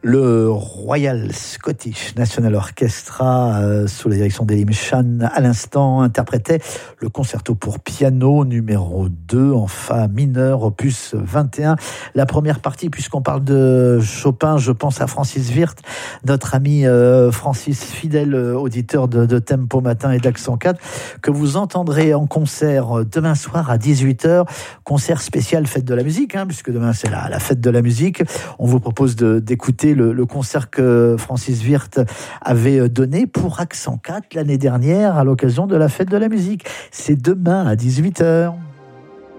Le Royal Scottish National Orchestra, sous la direction d'Elim Chan, à l'instant, interprétait le concerto pour piano numéro 2 en fa mineur, opus 21. La première partie, puisqu'on parle de Chopin, je pense à Francis Wirth, notre ami Francis, fidèle auditeur de Tempo Matin et d'Accent 4, que vous entendrez en concert demain soir à 18h. Concert spécial Fête de la musique, puisque demain c'est la Fête de la musique. On vous propose d'écouter le concert que Francis Wirth avait donné pour Accent 4 l'année dernière à l'occasion de la Fête de la musique. C'est demain à 18h.